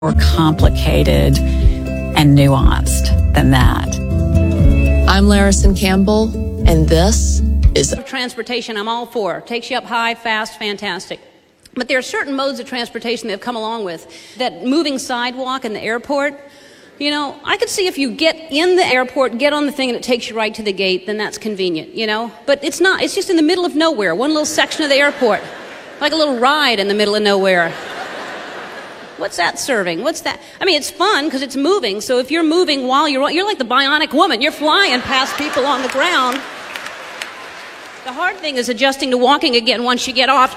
more complicated and nuanced than that. I'm Larison Campbell, and this is transportation. I'm all for. Takes you up high, fast, fantastic. But there are certain modes of transportation that have come along with. That moving sidewalk in the airport, you know, I could see if you get in the airport, get on the thing and it takes you right to the gate, then that's convenient, you know? But it's not. It's just in the middle of nowhere, one little section of the airport. Like a little ride in the middle of nowhere. What's that serving? What's that? I mean, it's fun because it's moving. So if you're moving while you're like the bionic woman. You're flying past people on the ground. The hard thing is adjusting to walking again once you get off.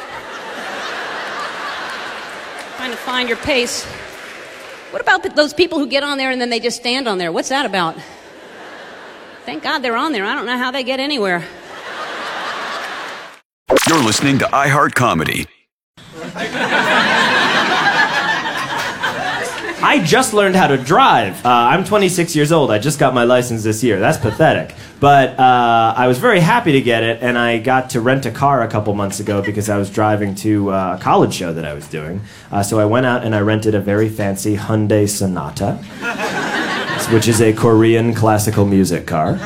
Trying to find your pace. What about those people who get on there and then they just stand on there? What's that about? Thank God they're on there. I don't know how they get anywhere. You're listening to iHeart Comedy. I just learned how to drive. I'm 26 years old. I just got my license this year. That's pathetic. But I was very happy to get it, and I got to rent a car a couple months ago because I was driving to a college show that I was doing. So I went out and I rented a very fancy Hyundai Sonata, which is a Korean classical music car.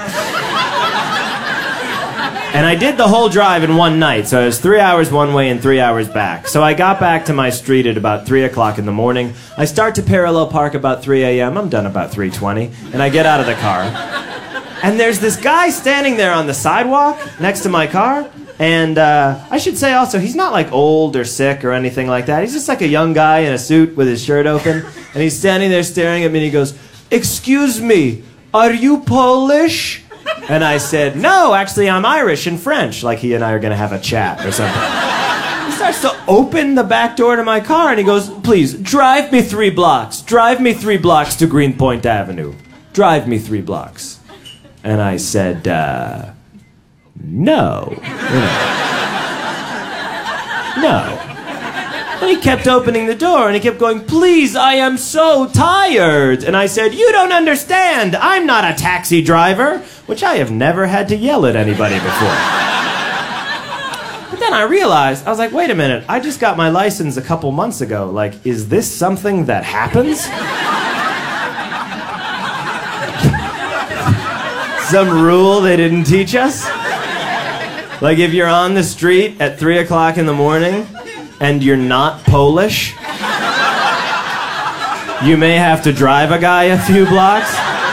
And I did the whole drive in one night, so it was 3 hours one way and 3 hours back. So I got back to my street at about 3 o'clock in the morning. I start to parallel park about 3 a.m. I'm done about 3:20, and I get out of the car. And there's this guy standing there on the sidewalk next to my car. And I should say also, he's not like old or sick or anything like that. He's just like a young guy in a suit with his shirt open. And he's standing there staring at me, and he goes, "Excuse me, are you Polish?" And I said, "No, actually, I'm Irish and French." Like he and I are going to have a chat or something. He starts to open the back door to my car, and he goes, "Please, drive me 3 blocks. Drive me 3 blocks to Greenpoint Avenue. Drive me 3 blocks." And I said, no. No. And he kept opening the door, and he kept going, "Please, I am so tired." And I said, "You don't understand. I'm not a taxi driver," which I have never had to yell at anybody before. But then I realized, I was like, wait a minute, I just got my license a couple months ago. Like, is this something that happens? Some rule they didn't teach us? Like, if you're on the street at 3 o'clock in the morning, and you're not Polish, you may have to drive a guy a few blocks.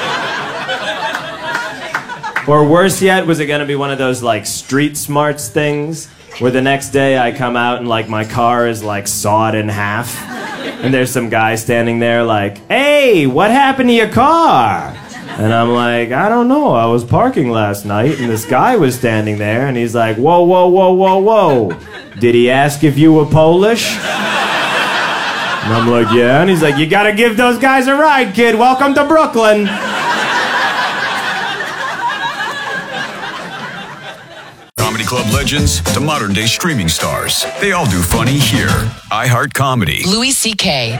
Or worse yet, was it going to be one of those, like, street smarts things, where the next day I come out and, like, my car is, like, sawed in half, and there's some guy standing there like, "Hey, what happened to your car?" And I'm like, "I don't know, I was parking last night, and this guy was standing there, and he's like, whoa, whoa, whoa, whoa, whoa. Did he ask if you were Polish?" And I'm like, "Yeah." And he's like, "You gotta give those guys a ride, kid. Welcome to Brooklyn." Comedy Club legends to modern-day streaming stars. They all do funny here. iHeart Comedy. Louis C.K.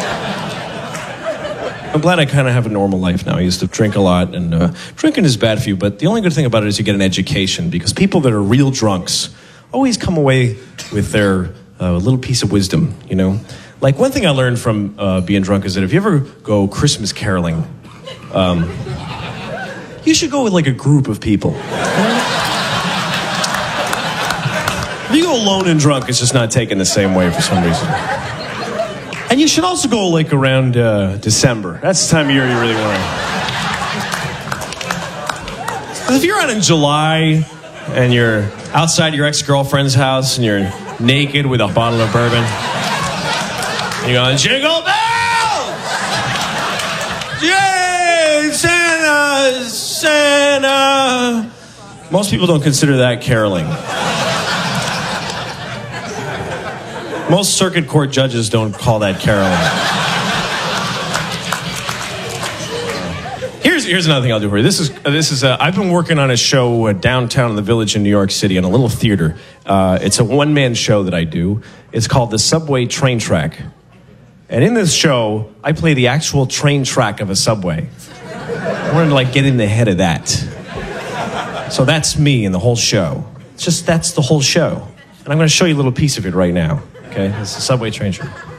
I'm glad I kind of have a normal life now. I used to drink a lot, and drinking is bad for you, but the only good thing about it is you get an education, because people that are real drunks always come away with their little piece of wisdom, you know? Like, one thing I learned from being drunk is that if you ever go Christmas caroling, you should go with, like, a group of people. If you go alone and drunk, it's just not taken the same way for some reason. And you should also go, like, around December. That's the time of year you really want to. Because if you're out in July and you're outside your ex-girlfriend's house and you're naked with a bottle of bourbon, you're going, "Jingle bells! Yay, Santa, Santa!" Most people don't consider that caroling. Most circuit court judges don't call that caroling. Here's another thing I'll do for you. This is. I've been working on a show downtown in the Village in New York City in a little theater. It's a one-man show that I do. It's called the Subway Train Track. And in this show, I play the actual train track of a subway. I wanted to, like, get in the head of that. So that's me in the whole show. That's the whole show. And I'm going to show you a little piece of it right now. Okay, this is a subway train track.